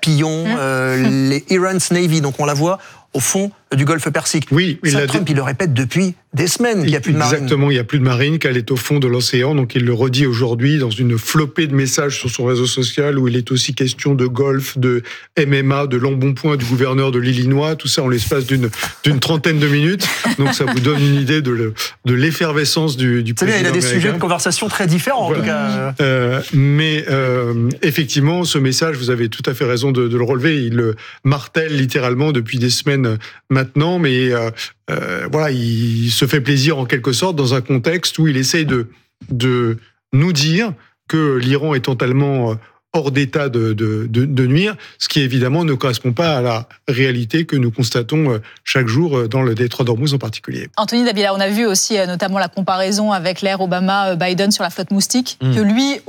espions, les Iran's Navy. Donc on la voit au fond du golfe Persique. Oui, Trump, il le répète depuis des semaines qu'il n'y a plus de marine. Exactement, il n'y a plus de marine, qu'elle est au fond de l'océan. Donc il le redit aujourd'hui dans une flopée de messages sur son réseau social où il est aussi question de golf, de MMA, de l'embonpoint du gouverneur de l'Illinois, tout ça en l'espace d'une trentaine de minutes. Donc ça vous donne une idée de l'effervescence du président américain. Il a des sujets de conversation très différents, voilà. en tout cas. Mais effectivement, ce message, vous avez tout à fait raison de le relever. Il le martèle littéralement depuis des semaines maintenant, mais voilà, il se fait plaisir en quelque sorte dans un contexte où il essaye de nous dire que l'Iran est totalement hors d'état de nuire, ce qui évidemment ne correspond pas à la réalité que nous constatons chaque jour dans le détroit d'Ormuz en particulier. Anthony Davila, on a vu aussi notamment la comparaison avec l'ère Obama-Biden sur la flotte Moustique, que lui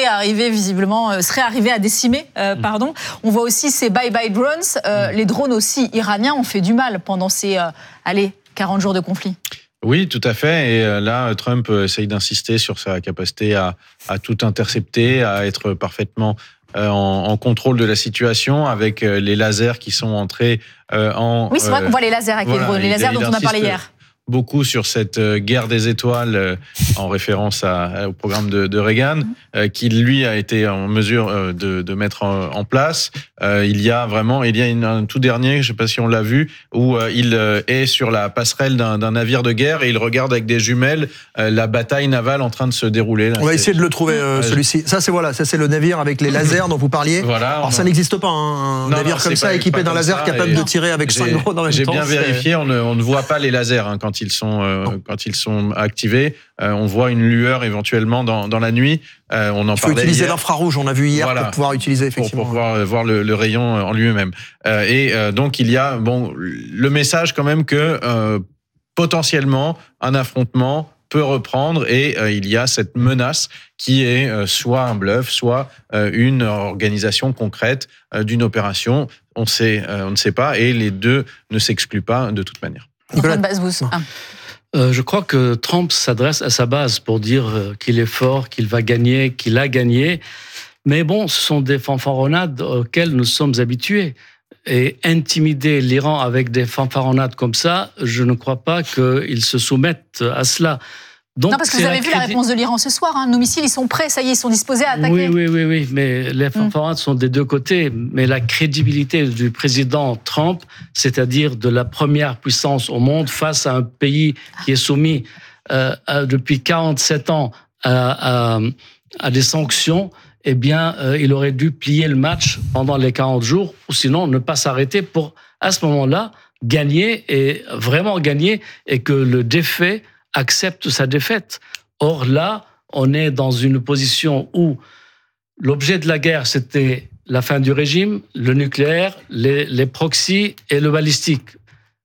serait arrivé à décimer. On voit aussi ces bye-bye drones. Les drones aussi iraniens ont fait du mal pendant ces 40 jours de conflit. Oui, tout à fait. Et là, Trump essaye d'insister sur sa capacité à tout intercepter, à être parfaitement en contrôle de la situation avec les lasers qui sont entrés en... Oui, c'est vrai qu'on voit les lasers avec les drones, les lasers dont on a parlé hier. Beaucoup sur cette guerre des étoiles en référence au programme de Reagan, qui lui a été en mesure de mettre en place. Il y a un tout dernier, je ne sais pas si on l'a vu, où il est sur la passerelle d'un navire de guerre et il regarde avec des jumelles la bataille navale en train de se dérouler. Là, on va essayer de le trouver, celui-ci. Ça c'est le navire avec les lasers dont vous parliez. Voilà, alors ça n'existe pas, un navire comme ça équipé d'un laser capable de tirer avec 5 drones en même temps. J'ai bien vérifié, on ne voit pas les lasers quand ils sont activés. On voit une lueur éventuellement dans la nuit. Il faut utiliser l'infrarouge, on a vu hier, pour pouvoir utiliser effectivement. Pour pouvoir voir le rayon en lui-même. Donc il y a le message quand même que potentiellement un affrontement peut reprendre et il y a cette menace qui est soit un bluff, soit une organisation concrète d'une opération. On ne sait pas et les deux ne s'excluent pas de toute manière. Nicolas Bazbous. Je crois que Trump s'adresse à sa base pour dire qu'il est fort, qu'il va gagner, qu'il a gagné. Mais bon, ce sont des fanfaronnades auxquelles nous sommes habitués. Et intimider l'Iran avec des fanfaronnades comme ça, je ne crois pas qu'ils se soumettent à cela. Donc, non, parce que vous avez vu la réponse de l'Iran ce soir. Nos missiles, ils sont prêts, ça y est, ils sont disposés à attaquer. Oui. Mais les fanfaronnades sont des deux côtés. Mais la crédibilité du président Trump, c'est-à-dire de la première puissance au monde face à un pays qui est soumis depuis 47 ans à des sanctions, eh bien, il aurait dû plier le match pendant les 40 jours, ou sinon ne pas s'arrêter pour, à ce moment-là, gagner et vraiment gagner et que le défait accepte sa défaite. Or là, on est dans une position où l'objet de la guerre, c'était la fin du régime, le nucléaire, les proxys et le balistique.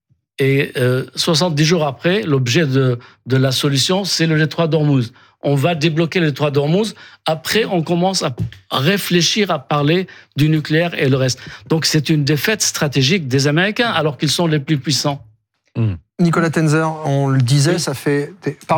Et 70 jours après, l'objet de la solution, c'est le détroit d'Ormuz. On va débloquer le détroit d'Ormuz. Après, on commence à réfléchir à parler du nucléaire et le reste. Donc, c'est une défaite stratégique des Américains, alors qu'ils sont les plus puissants. Nicolas Tenzer, on le disait, ça fait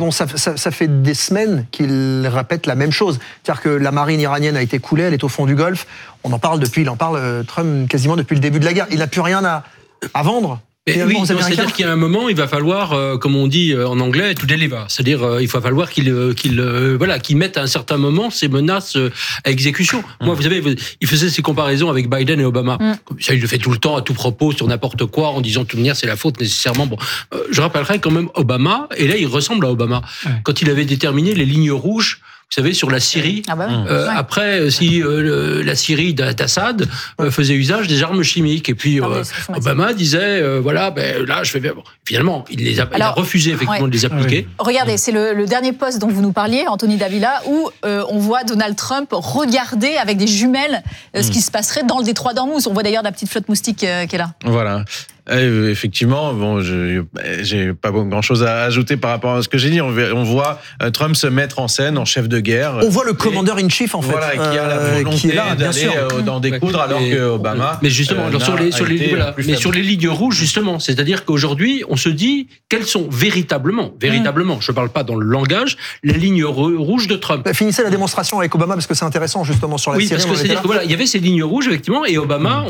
des semaines qu'il répète la même chose. C'est-à-dire que la marine iranienne a été coulée, elle est au fond du Golfe. Il en parle Trump quasiment depuis le début de la guerre. Il n'a plus rien à vendre. Oui, c'est-à-dire qu'il y a un moment, il va falloir, comme on dit en anglais, to deliver. C'est-à-dire, il va falloir qu'il mette à un certain moment ces menaces à exécution. Moi, vous savez, il faisait ces comparaisons avec Biden et Obama. Comme ça, il le fait tout le temps, à tout propos, sur n'importe quoi, en disant tout venir, c'est la faute nécessairement. Bon, je rappellerai quand même Obama, et là, il ressemble à Obama. Quand il avait déterminé les lignes rouges, vous savez, sur la Syrie, après, si la Syrie d'Assad faisait usage des armes chimiques, et puis Obama disait, là, je fais bien. Bon, finalement, il a refusé effectivement de les appliquer. Regardez, c'est le dernier post dont vous nous parliez, Anthony Davila, où on voit Donald Trump regarder avec des jumelles ce qui se passerait dans le détroit d'Ormuz. On voit d'ailleurs la petite flotte moustique qui est là. Voilà. Effectivement, j'ai pas grand-chose à ajouter par rapport à ce que j'ai dit. On voit Trump se mettre en scène en chef de guerre. On voit le commandeur in chief en fait, qui a la volonté d'aller dans des coudres, alors que Obama. Mais justement, sur les lignes rouges, justement, c'est-à-dire qu'aujourd'hui, on se dit quelles sont véritablement, je parle pas dans le langage, les lignes rouges de Trump. Finissez la démonstration avec Obama parce que c'est intéressant justement sur la Syrie. Oui, parce que c'est-à-dire que il y avait ces lignes rouges effectivement, et Obama,